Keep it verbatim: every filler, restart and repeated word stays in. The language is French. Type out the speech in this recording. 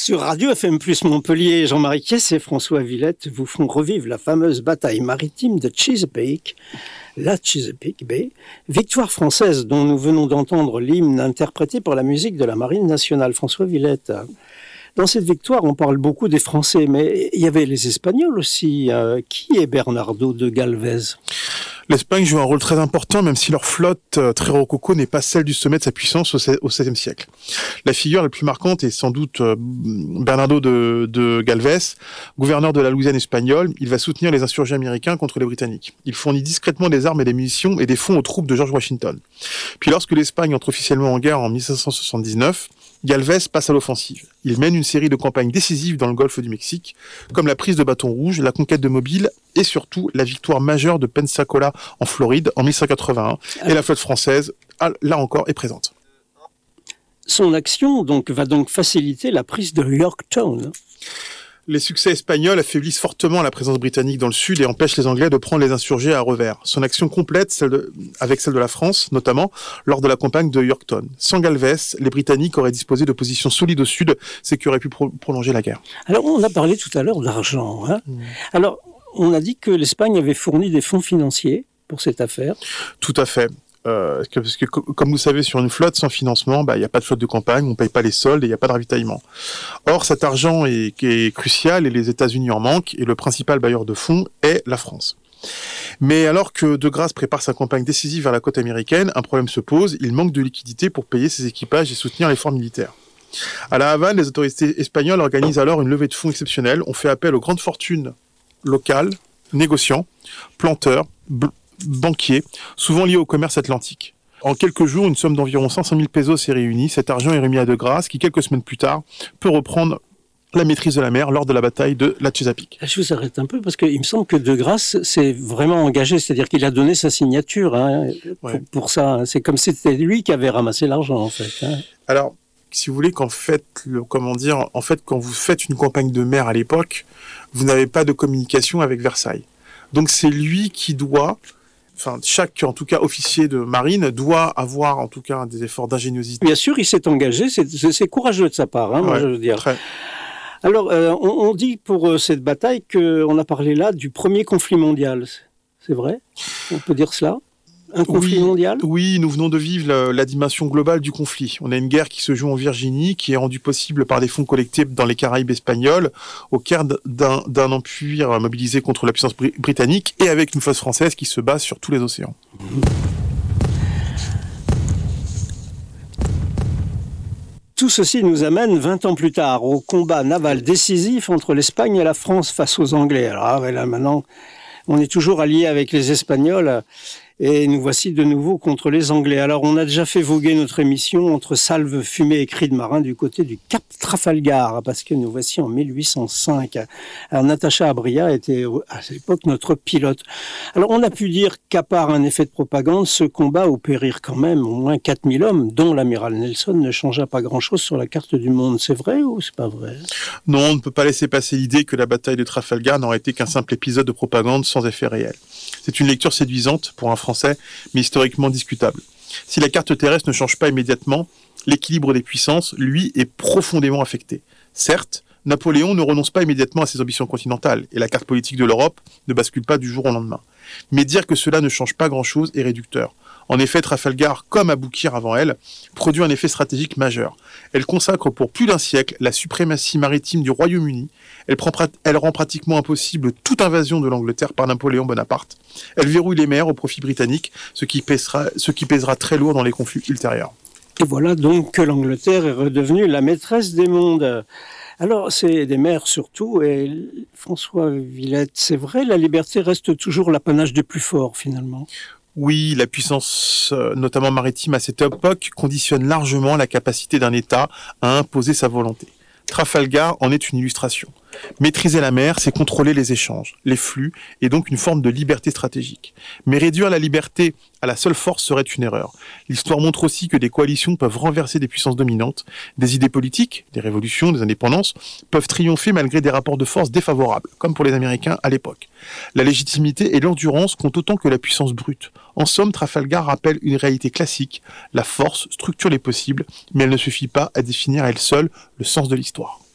Sur Radio F M plus Montpellier, Jean-Marie Kiess et François Villette vous font revivre la fameuse bataille maritime de Chesapeake, la Chesapeake Bay, victoire française dont nous venons d'entendre l'hymne interprété par la musique de la Marine nationale. François Villette, dans cette victoire, on parle beaucoup des Français, mais il y avait les Espagnols aussi. Euh, qui est Bernardo de Galvez ? L'Espagne joue un rôle très important, même si leur flotte euh, très rococo n'est pas celle du sommet de sa puissance au seizième siècle. La figure la plus marquante est sans doute euh, Bernardo de, de Galvez, gouverneur de la Louisiane espagnole. Il va soutenir les insurgés américains contre les Britanniques. Il fournit discrètement des armes et des munitions et des fonds aux troupes de George Washington. Puis lorsque l'Espagne entre officiellement en guerre en mille cinq cent soixante-dix-neuf, Galvez passe à l'offensive. Il mène une série de campagnes décisives dans le golfe du Mexique, comme la prise de Bâton Rouge, la conquête de Mobile et surtout la victoire majeure de Pensacola en Floride en mille cent quatre-vingt-un. Et la flotte française, là encore, est présente. Son action donc, va donc faciliter la prise de Yorktown. Les succès espagnols affaiblissent fortement la présence britannique dans le sud et empêchent les Anglais de prendre les insurgés à revers. Son action complète, celle de, avec celle de la France, notamment lors de la campagne de Yorktown. Sans Galvez, les Britanniques auraient disposé de positions solides au sud, ce qui aurait pu pro- prolonger la guerre. Alors, on a parlé tout à l'heure d'argent. Hein mmh. Alors, on a dit que l'Espagne avait fourni des fonds financiers pour cette affaire. Tout à fait. Euh, parce que, comme vous savez, sur une flotte sans financement, bah, il n'y a pas de flotte de campagne, on ne paye pas les soldes et il n'y a pas de ravitaillement. Or, cet argent est, est crucial et les États-Unis en manquent, et le principal bailleur de fonds est la France. Mais alors que De Grasse prépare sa campagne décisive vers la côte américaine, un problème se pose, il manque de liquidités pour payer ses équipages et soutenir l'effort militaire. À La Havane, les autorités espagnoles organisent alors une levée de fonds exceptionnelle. On fait appel aux grandes fortunes locales, négociants, planteurs, bl- banquiers, souvent liés au commerce atlantique. En quelques jours, une somme d'environ cinq cent mille pesos est réunie. Cet argent est remis à De Grasse, qui, quelques semaines plus tard, peut reprendre la maîtrise de la mer lors de la bataille de la Chesapeake. Je vous arrête un peu, parce qu'il me semble que De Grasse s'est vraiment engagé, c'est-à-dire qu'il a donné sa signature hein, pour, ouais. pour ça. C'est comme si c'était lui qui avait ramassé l'argent, en fait. Hein. Alors, si vous voulez qu'en fait, le, comment dire, en fait, quand vous faites une campagne de mer à l'époque, vous n'avez pas de communication avec Versailles. Donc, c'est lui qui doit... Enfin, chaque, en tout cas, officier de marine doit avoir, en tout cas, des efforts d'ingéniosité. Bien sûr, il s'est engagé, c'est, c'est, c'est courageux de sa part, hein, ouais, moi je veux dire. Très. Alors, euh, on, on dit pour euh, cette bataille qu'on a parlé là du premier conflit mondial. C'est vrai ? On peut dire cela ? Un conflit oui, mondial ? Oui, nous venons de vivre la, la dimension globale du conflit. On a une guerre qui se joue en Virginie, qui est rendue possible par des fonds collectés dans les Caraïbes espagnols, au cœur d'un, d'un empire mobilisé contre la puissance br- britannique, et avec une flotte française qui se bat sur tous les océans. Mmh. Tout ceci nous amène vingt ans plus tard au combat naval décisif entre l'Espagne et la France face aux Anglais. Alors ah ouais, là maintenant, on est toujours alliés avec les Espagnols. Et nous voici de nouveau contre les Anglais. Alors, on a déjà fait voguer notre émission entre salves, fumée et cris de marins du côté du Cap Trafalgar, parce que nous voici en mille huit cent cinq. Alors, Natacha Abria était à l'époque notre pilote. Alors, on a pu dire qu'à part un effet de propagande, ce combat où périrent quand même au moins quatre mille hommes, dont l'amiral Nelson, ne changea pas grand-chose sur la carte du monde. C'est vrai ou c'est pas vrai ? Non, on ne peut pas laisser passer l'idée que la bataille de Trafalgar n'aurait été qu'un simple épisode de propagande sans effet réel. C'est une lecture séduisante pour un Français, mais historiquement discutable. Si la carte terrestre ne change pas immédiatement, l'équilibre des puissances, lui, est profondément affecté. Certes, Napoléon ne renonce pas immédiatement à ses ambitions continentales, et la carte politique de l'Europe ne bascule pas du jour au lendemain. Mais dire que cela ne change pas grand-chose est réducteur. En effet, Trafalgar, comme Aboukir avant elle, produit un effet stratégique majeur. Elle consacre pour plus d'un siècle la suprématie maritime du Royaume-Uni. Elle, prend, elle rend pratiquement impossible toute invasion de l'Angleterre par Napoléon Bonaparte. Elle verrouille les mers au profit britannique, ce qui pèsera, ce qui pèsera très lourd dans les conflits ultérieurs. Et voilà donc que l'Angleterre est redevenue la maîtresse des mondes. Alors, c'est des mers surtout, et François Villette, c'est vrai, la liberté reste toujours l'apanage des plus forts, finalement. Oui, la puissance, euh, notamment maritime à cette époque, conditionne largement la capacité d'un État à imposer sa volonté. Trafalgar en est une illustration. Maîtriser la mer, c'est contrôler les échanges, les flux, et donc une forme de liberté stratégique. Mais réduire la liberté à la seule force serait une erreur. L'histoire montre aussi que des coalitions peuvent renverser des puissances dominantes, des idées politiques, des révolutions, des indépendances, peuvent triompher malgré des rapports de force défavorables, comme pour les Américains à l'époque. La légitimité et l'endurance comptent autant que la puissance brute. En somme, Trafalgar rappelle une réalité classique. La force structure les possibles, mais elle ne suffit pas à définir à elle seule le sens de l'histoire.